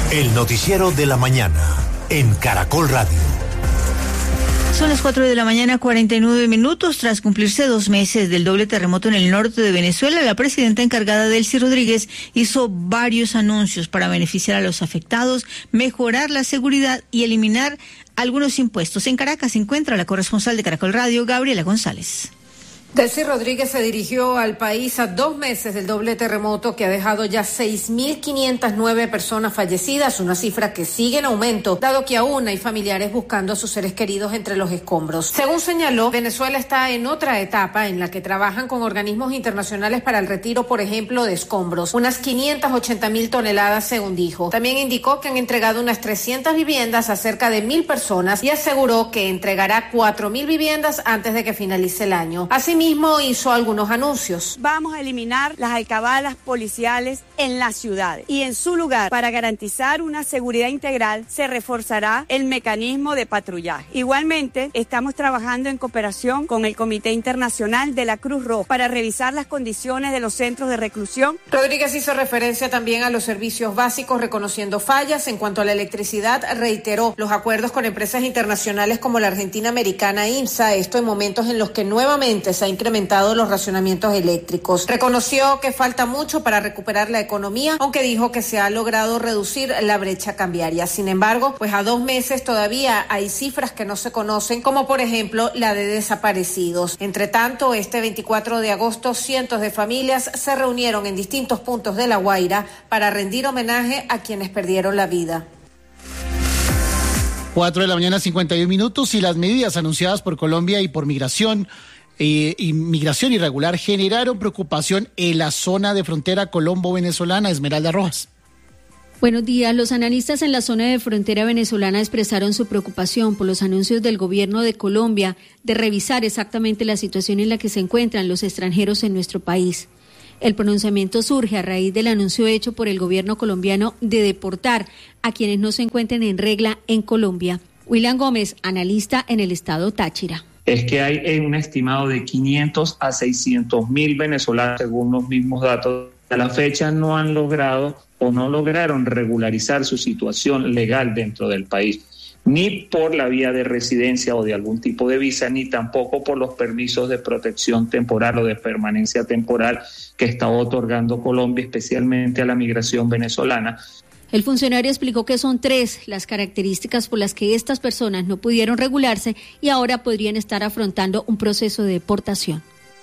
El noticiero de la mañana en Caracol Radio. Son las 4 de la mañana, 49 minutos. Tras cumplirse 2 meses del doble terremoto en el norte de Venezuela, la presidenta encargada, Delcy Rodríguez, hizo varios anuncios para beneficiar a los afectados, mejorar la seguridad y eliminar algunos impuestos. En Caracas se encuentra la corresponsal de Caracol Radio, Gabriela González. Delcy Rodríguez se dirigió al país a 2 meses del doble terremoto que ha dejado ya 6.509 personas fallecidas, una cifra que sigue en aumento, dado que aún hay familiares buscando a sus seres queridos entre los escombros. Según señaló, Venezuela está en otra etapa en la que trabajan con organismos internacionales para el retiro, por ejemplo, de escombros, unas 580.000 toneladas, según dijo. También indicó que han entregado unas 300 viviendas a cerca de 1.000 personas y aseguró que entregará 4.000 viviendas antes de que finalice el año. Asimismo, hizo algunos anuncios. Vamos a eliminar las alcabalas policiales en las ciudades y en su lugar, para garantizar una seguridad integral, se reforzará el mecanismo de patrullaje. Igualmente, estamos trabajando en cooperación con el Comité Internacional de la Cruz Roja para revisar las condiciones de los centros de reclusión. Rodríguez hizo referencia también a los servicios básicos, reconociendo fallas. En cuanto a la electricidad, reiteró los acuerdos con empresas internacionales como la Argentina Americana IMSA, esto en momentos en los que nuevamente se ha incrementado los racionamientos eléctricos. Reconoció que falta mucho para recuperar la economía, aunque dijo que se ha logrado reducir la brecha cambiaria. Sin embargo, pues a 2 meses todavía hay cifras que no se conocen, como por ejemplo la de desaparecidos. Entre tanto, este 24 de agosto, cientos de familias se reunieron en distintos puntos de La Guaira para rendir homenaje a quienes perdieron la vida. 4 de la mañana, 51 minutos, y las medidas anunciadas por Colombia y por Migración irregular generaron preocupación en la zona de frontera colombo-venezolana. Esmeralda Rojas. Buenos días. Los analistas en la zona de frontera venezolana expresaron su preocupación por los anuncios del gobierno de Colombia de revisar exactamente la situación en la que se encuentran los extranjeros en nuestro país. El pronunciamiento surge a raíz del anuncio hecho por el gobierno colombiano de deportar a quienes no se encuentren en regla en Colombia. William Gómez, analista en el estado Táchira. Es que hay un estimado de 500 a 600 mil venezolanos, según los mismos datos. A la fecha no han logrado o no lograron regularizar su situación legal dentro del país, ni por la vía de residencia o de algún tipo de visa, ni tampoco por los permisos de protección temporal o de permanencia temporal que está otorgando Colombia, especialmente a la migración venezolana. El funcionario explicó que son 3 las características por las que estas personas no pudieron regularse y ahora podrían estar afrontando un proceso de deportación.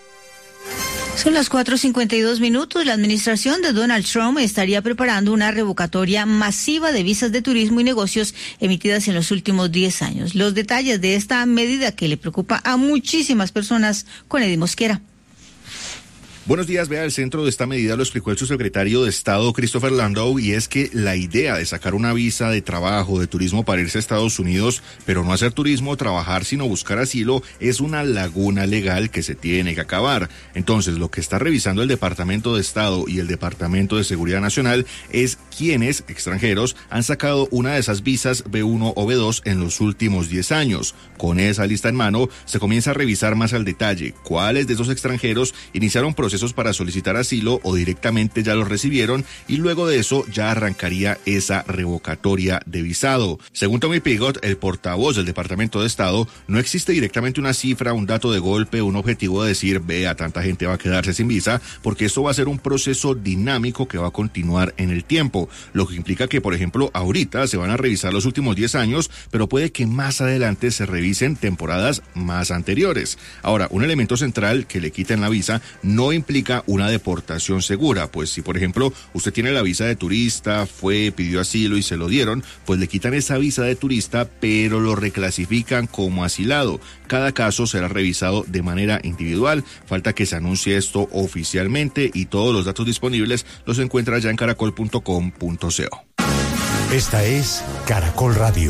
Son las 4:52 minutos. La administración de Donald Trump estaría preparando una revocatoria masiva de visas de turismo y negocios emitidas en los últimos 10 años. Los detalles de esta medida que le preocupa a muchísimas personas con Eddie Mosquera. Buenos días. El centro de esta medida lo explicó el subsecretario de Estado, Christopher Landau, y es que la idea de sacar una visa de trabajo, de turismo para irse a Estados Unidos, pero no hacer turismo o trabajar, sino buscar asilo, es una laguna legal que se tiene que acabar. Entonces, lo que está revisando el Departamento de Estado y el Departamento de Seguridad Nacional es quiénes, extranjeros, han sacado una de esas visas B1 o B2 en los últimos 10 años. Con esa lista en mano, se comienza a revisar más al detalle cuáles de esos extranjeros iniciaron procesos para solicitar asilo o directamente ya los recibieron, y luego de eso ya arrancaría esa revocatoria de visado. Según Tommy Pigott, el portavoz del Departamento de Estado, no existe directamente una cifra, un dato de golpe, un objetivo de decir, vea, tanta gente va a quedarse sin visa, porque esto va a ser un proceso dinámico que va a continuar en el tiempo, lo que implica que, por ejemplo, ahorita se van a revisar los últimos 10 años, pero puede que más adelante se revisen temporadas más anteriores. Ahora, un elemento central que le quiten la visa no implica una deportación segura, pues si por ejemplo usted tiene la visa de turista, pidió asilo y se lo dieron, pues le quitan esa visa de turista, pero lo reclasifican como asilado. Cada caso será revisado de manera individual. Falta que se anuncie esto oficialmente y todos los datos disponibles los encuentra ya en caracol.com.co. Esta es Caracol Radio.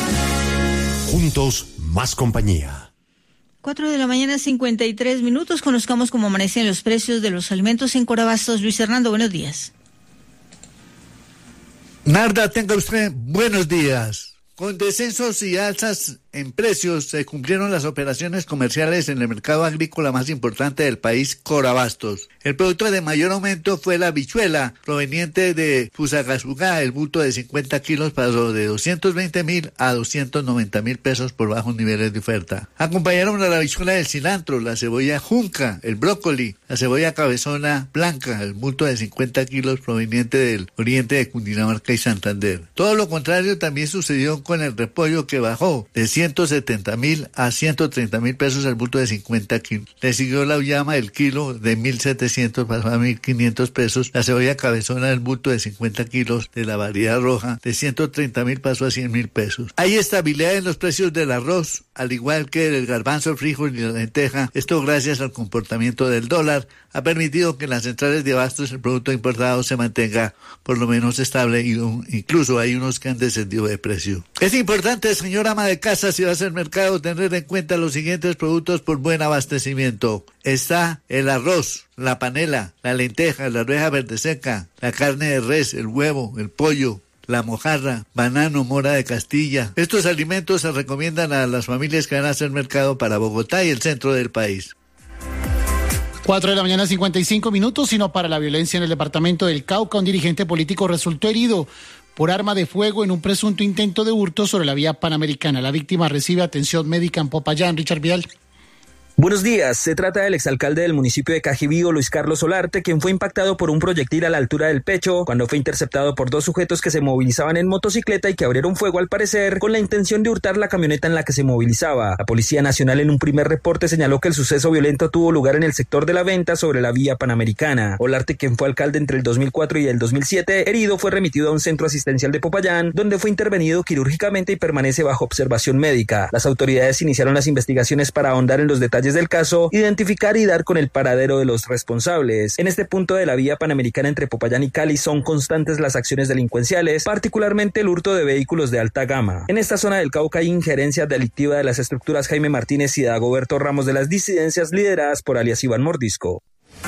Juntos, más compañía. 4 de la mañana, 53 minutos. Conozcamos cómo amanecen los precios de los alimentos en Corabastos. Luis Hernando, buenos días. Narda, tenga usted buenos días. Con descensos y alzas en precios se cumplieron las operaciones comerciales en el mercado agrícola más importante del país, Corabastos. El producto de mayor aumento fue la habichuela, proveniente de Fusagasugá. El bulto de 50 kilos pasó de 220.000 a 290.000 pesos por bajos niveles de oferta. Acompañaron a la habichuela del cilantro, la cebolla junca, el brócoli, la cebolla cabezona blanca, el bulto de 50 kilos proveniente del oriente de Cundinamarca y Santander. Todo lo contrario también sucedió con el repollo, que bajó de 170.000 a 130.000 pesos el bulto de 50 kilos. Le siguió la uyama, el kilo de 1.700 pasó a 1.500 pesos. La cebolla cabezona del bulto de 50 kilos de la variedad roja de 130.000 pasó a 100.000 pesos. Hay estabilidad en los precios del arroz, al igual que del garbanzo, el frijol y la lenteja. Esto, gracias al comportamiento del dólar, ha permitido que en las centrales de abastos el producto importado se mantenga por lo menos estable, y incluso hay unos que han descendido de precio. Es importante, señor ama de casa, si va a hacer mercado, tener en cuenta los siguientes productos por buen abastecimiento. Está el arroz, la panela, la lenteja, la arveja verde seca, la carne de res, el huevo, el pollo, la mojarra, banano, mora de Castilla. Estos alimentos se recomiendan a las familias que van a hacer mercado para Bogotá y el centro del país. 4 de la mañana, 55 minutos, sino para la violencia en el departamento del Cauca. Un dirigente político resultó herido por arma de fuego en un presunto intento de hurto sobre la vía Panamericana. La víctima recibe atención médica en Popayán. Richard Vidal. Buenos días, se trata del exalcalde del municipio de Cajibío, Luis Carlos Solarte, quien fue impactado por un proyectil a la altura del pecho cuando fue interceptado por dos sujetos que se movilizaban en motocicleta y que abrieron fuego, al parecer, con la intención de hurtar la camioneta en la que se movilizaba. La Policía Nacional, en un primer reporte, señaló que el suceso violento tuvo lugar en el sector de la Venta sobre la vía Panamericana. Solarte, quien fue alcalde entre el 2004 y el 2007, herido, fue remitido a un centro asistencial de Popayán, donde fue intervenido quirúrgicamente y permanece bajo observación médica. Las autoridades iniciaron las investigaciones para ahondar en los detalles del caso, identificar y dar con el paradero de los responsables. En este punto de la vía Panamericana entre Popayán y Cali son constantes las acciones delincuenciales, particularmente el hurto de vehículos de alta gama. En esta zona del Cauca hay injerencia delictiva de las estructuras Jaime Martínez y Dagoberto Ramos de las disidencias lideradas por alias Iván Mordisco.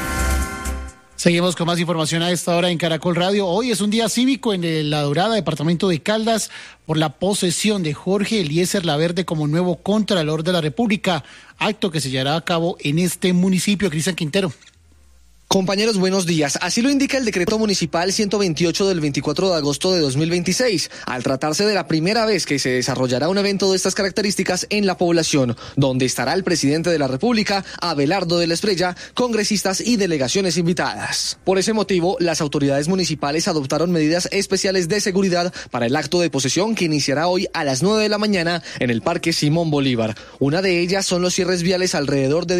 Seguimos con más información a esta hora en Caracol Radio. Hoy es un día cívico en La Dorada, departamento de Caldas, por la posesión de Jorge Eliezer Laverde como nuevo Contralor de la República, acto que se llevará a cabo en este municipio. Cristian Quintero. Compañeros, buenos días. Así lo indica el decreto municipal 128 del 24 de agosto de 2026, al tratarse de la primera vez que se desarrollará un evento de estas características en la población, donde estará el presidente de la República, Abelardo de la Espriella, congresistas y delegaciones invitadas. Por ese motivo, las autoridades municipales adoptaron medidas especiales de seguridad para el acto de posesión, que iniciará hoy a las 9 de la mañana en el Parque Simón Bolívar. Una de ellas son los cierres viales alrededor de